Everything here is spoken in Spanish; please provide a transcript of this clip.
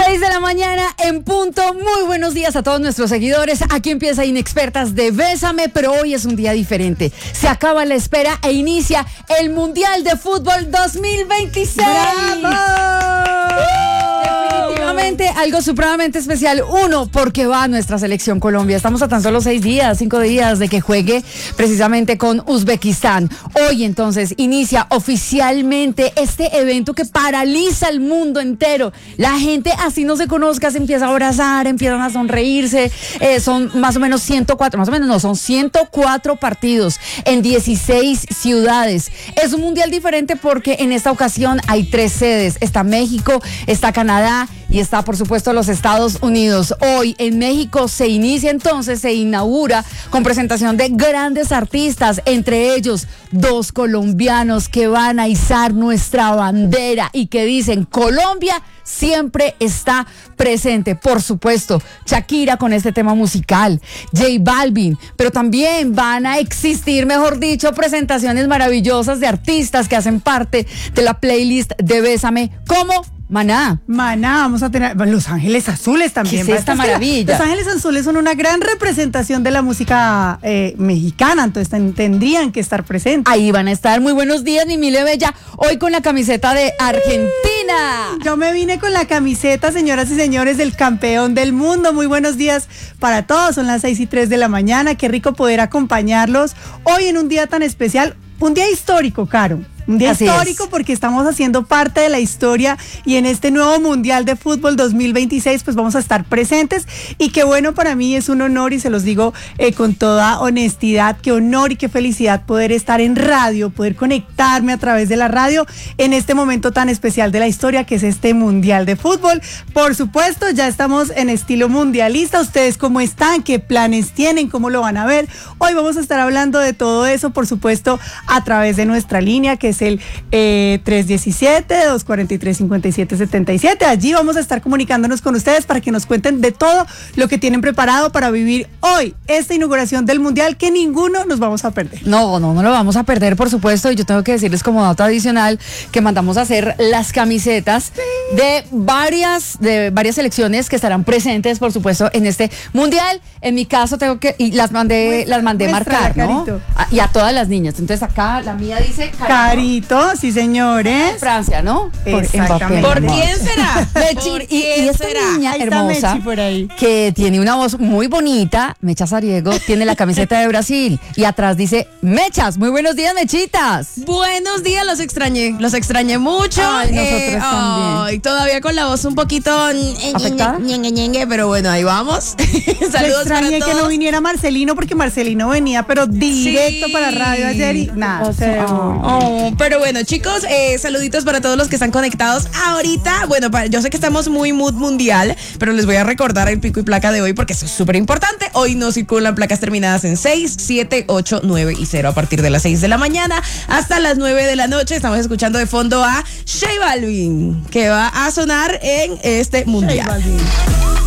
6 de la mañana en punto. Muy buenos días a todos nuestros seguidores. Aquí empieza Inexpertas de Bésame, pero hoy es un día diferente. Se acaba la espera e inicia el Mundial de Fútbol 2026. ¡Bravo! Definitivamente algo supremamente especial. Uno, porque va nuestra selección Colombia. Estamos a tan solo 5 días de que juegue precisamente con Uzbekistán. Hoy entonces inicia oficialmente este evento que paraliza el mundo entero. La gente, así no se conozca, se empieza a abrazar, empiezan a sonreírse. Son más o menos 104 partidos en 16 ciudades. Es un mundial diferente porque en esta ocasión hay 3 sedes. Está México, está Canadá y está, por supuesto, los Estados Unidos. Hoy en México se inaugura con presentación de grandes artistas, entre ellos 2 colombianos que van a izar nuestra bandera y que dicen: Colombia siempre está presente. Por supuesto, Shakira con este tema musical, J Balvin, pero también van a existir, mejor dicho, presentaciones maravillosas de artistas que hacen parte de la playlist de Bésame, como Maná, vamos a tener Los Ángeles Azules también. ¿Qué es esta maravilla? Los Ángeles Azules son una gran representación de la música mexicana, entonces tendrían que estar presentes. Ahí van a estar. Muy buenos días, mi Mile Bella. Hoy con la camiseta de Argentina. Yo me vine con la camiseta, señoras y señores, del campeón del mundo. Muy buenos días para todos. Son las 6:03 de la mañana. Qué rico poder acompañarlos hoy en un día tan especial. Un día histórico, Caro. Un día Así histórico es. porque estamos haciendo parte de la historia y en este nuevo Mundial de Fútbol 2026 pues vamos a estar presentes y qué bueno, para mí es un honor y se los digo con toda honestidad, qué honor y qué felicidad poder estar en radio, poder conectarme a través de la radio en este momento tan especial de la historia que es este Mundial de Fútbol. Por supuesto, ya estamos en estilo mundialista. ¿Ustedes cómo están? ¿Qué planes tienen? ¿Cómo lo van a ver? Hoy vamos a estar hablando de todo eso, por supuesto, a través de nuestra línea que es el 317-243-5777. Allí vamos a estar comunicándonos con ustedes para que nos cuenten de todo lo que tienen preparado para vivir hoy esta inauguración del Mundial que ninguno nos vamos a perder. No lo vamos a perder, por supuesto. Y yo tengo que decirles como dato adicional que mandamos a hacer las camisetas de varias selecciones que estarán presentes, por supuesto, en este Mundial. En mi caso las mandé marcar, ¿no? Y a todas las niñas. Entonces acá la mía dice Carito, sí señores. Francia, ¿no? Exactamente. ¿Por quién será? Y esta niña Ahí está hermosa Mechi por ahí, que tiene una voz muy bonita, Mecha Sariego, tiene la camiseta de Brasil y atrás dice: Mechas, muy buenos días, Mechitas. Buenos días, los extrañé mucho. Ay, nosotros también. Todavía con la voz un poquito ¿afectada? ñengue, pero bueno, ahí vamos. Saludos para extrañé todos. que no viniera Marcelino porque Marcelino venía pero directo para radio ayer y nada. Pero bueno, chicos, saluditos para todos los que están conectados ahorita. Bueno, yo sé que estamos muy mood mundial, pero les voy a recordar el pico y placa de hoy porque eso es súper importante. Hoy no circulan placas terminadas en 6, 7, 8, 9 y 0 a partir de las 6 de la mañana hasta las 9 de la noche. Estamos escuchando de fondo a J Balvin, que va a sonar en este mundial.